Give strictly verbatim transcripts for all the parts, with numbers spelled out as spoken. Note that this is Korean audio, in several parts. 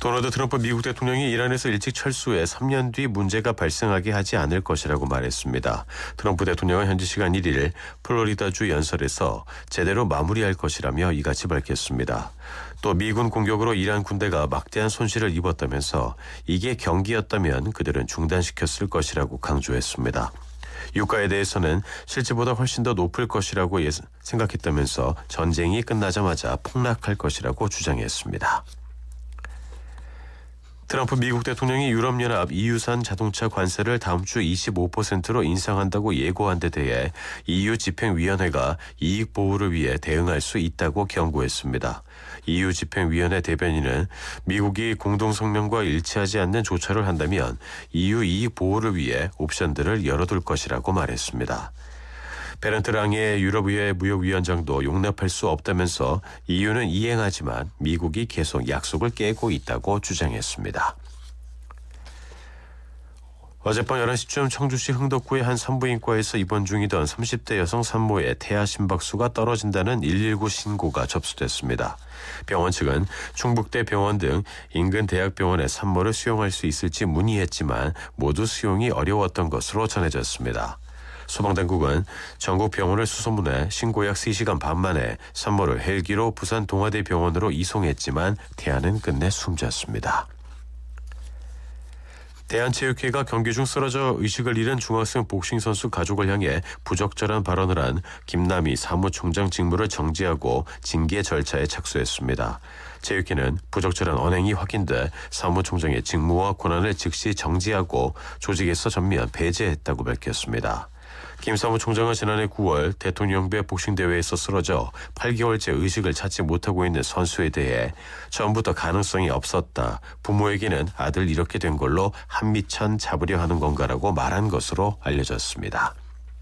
도널드 트럼프 미국 대통령이 이란에서 일찍 철수해 삼 년 뒤 문제가 발생하게 하지 않을 것이라고 말했습니다. 트럼프 대통령은 현지 시간 일 일 플로리다주 연설에서 제대로 마무리할 것이라며 이같이 밝혔습니다. 또 미군 공격으로 이란 군대가 막대한 손실을 입었다면서 이게 경기였다면 그들은 중단시켰을 것이라고 강조했습니다. 유가에 대해서는 실제보다 훨씬 더 높을 것이라고 생각했다면서 전쟁이 끝나자마자 폭락할 것이라고 주장했습니다. 트럼프 미국 대통령이 유럽연합 이유산 자동차 관세를 다음 주 이십오 퍼센트로 인상한다고 예고한 데 대해 이유 집행위원회가 이익 보호를 위해 대응할 수 있다고 경고했습니다. 이유 집행위원회 대변인은 미국이 공동성명과 일치하지 않는 조처를 한다면 이유 이익 보호를 위해 옵션들을 열어둘 것이라고 말했습니다. 베런트 랑의 유럽의회 무역위원장도 용납할 수 없다면서 이유는 이행하지만 미국이 계속 약속을 깨고 있다고 주장했습니다. 어젯밤 열한 시쯤 청주시 흥덕구의 한 산부인과에서 입원 중이던 삼십 대 여성 산모의 태아 심박수가 떨어진다는 일일구 신고가 접수됐습니다. 병원 측은 충북대 병원 등 인근 대학병원에 산모를 수용할 수 있을지 문의했지만 모두 수용이 어려웠던 것으로 전해졌습니다. 소방당국은 전국 병원을 수소문해 신고 약 세 시간 반 만에 산모를 헬기로 부산 동아대병원으로 이송했지만 태아는 끝내 숨졌습니다. 대한체육회가 경기 중 쓰러져 의식을 잃은 중학생 복싱 선수 가족을 향해 부적절한 발언을 한 김남희 사무총장 직무를 정지하고 징계 절차에 착수했습니다. 체육회는 부적절한 언행이 확인돼 사무총장의 직무와 권한을 즉시 정지하고 조직에서 전면 배제했다고 밝혔습니다. 김 사무총장은 지난해 구월 대통령배 복싱대회에서 쓰러져 팔 개월째 의식을 찾지 못하고 있는 선수에 대해 처음부터 가능성이 없었다. 부모에게는 아들 이렇게 된 걸로 한미천 잡으려 하는 건가라고 말한 것으로 알려졌습니다.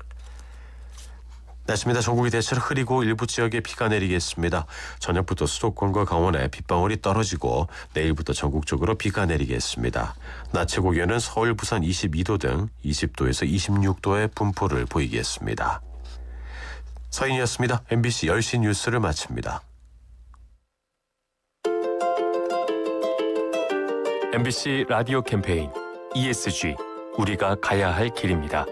날씨입니다. 전국이 대체로 흐리고 일부 지역에 비가 내리겠습니다. 저녁부터 수도권과 강원에 빗방울이 떨어지고 내일부터 전국적으로 비가 내리겠습니다. 낮 최고 기온은 서울, 부산 이십이 도 등 이십 도에서 이십육 도의 분포를 보이겠습니다. 서인이었습니다. 엠비씨 열 시 뉴스를 마칩니다. 엠비씨 라디오 캠페인 이에스지 우리가 가야 할 길입니다.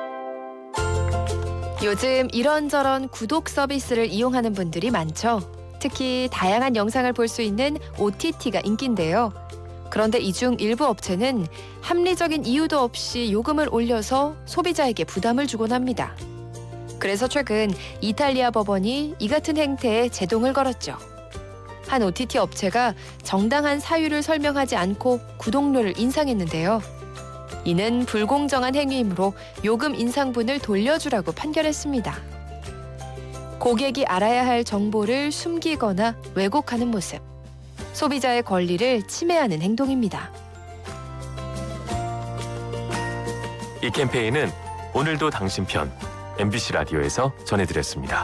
요즘 이런저런 구독 서비스를 이용하는 분들이 많죠. 특히 다양한 영상을 볼 수 있는 오티티가 인기인데요. 그런데 이 중 일부 업체는 합리적인 이유도 없이 요금을 올려서 소비자에게 부담을 주곤 합니다. 그래서 최근 이탈리아 법원이 이 같은 행태에 제동을 걸었죠. 한 오티티 업체가 정당한 사유를 설명하지 않고 구독료를 인상했는데요. 이는 불공정한 행위이므로 요금 인상분을 돌려주라고 판결했습니다. 고객이 알아야 할 정보를 숨기거나 왜곡하는 모습, 소비자의 권리를 침해하는 행동입니다. 이 캠페인은 오늘도 당신 편 엠비씨 라디오에서 전해드렸습니다.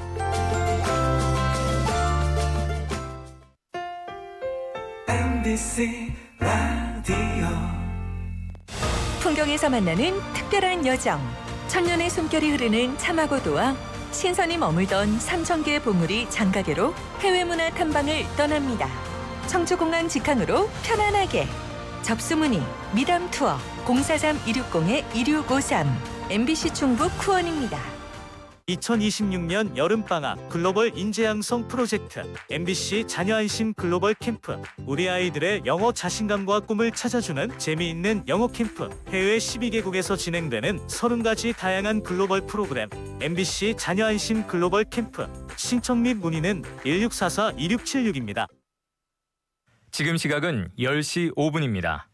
엠비씨 라디오 풍경에서 만나는 특별한 여정. 천년의 숨결이 흐르는 차마고도와 신선이 머물던 삼천 개의 보물이 장가게로 해외문화 탐방을 떠납니다. 청주공항 직항으로 편안하게. 접수문의 미담 투어 공사삼 이육공 이육오삼 엠비씨 충북 쿠원입니다. 이천이십육 년 여름방학 글로벌 인재양성 프로젝트 엠비씨 자녀안심 글로벌 캠프. 우리 아이들의 영어 자신감과 꿈을 찾아주는 재미있는 영어 캠프. 해외 십이 개국에서 진행되는 서른 가지 다양한 글로벌 프로그램 엠비씨 자녀안심 글로벌 캠프. 신청 및 문의는 일육사사 이육칠육입니다. 지금 시각은 열 시 오 분입니다.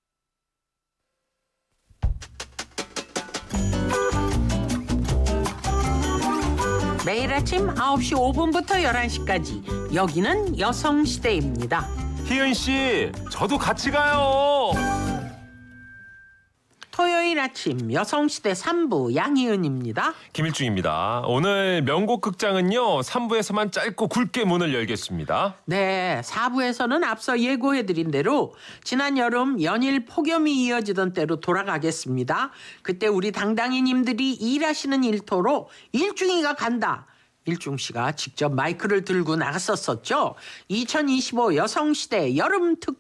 매일 아침 아홉 시 오 분부터 열한 시까지 여기는 여성시대입니다. 희은 씨, 저도 같이 가요. 토요일 아침 여성시대 삼 부 양희은입니다. 김일중입니다. 오늘 명곡 극장은요, 삼 부에서만 짧고 굵게 문을 열겠습니다. 네, 사 부에서는 앞서 예고해드린 대로 지난 여름 연일 폭염이 이어지던 때로 돌아가겠습니다. 그때 우리 당당이님들이 일하시는 일터로 일중이가 간다. 일중 씨가 직접 마이크를 들고 나갔었었죠. 이천이십오 여성시대 여름 특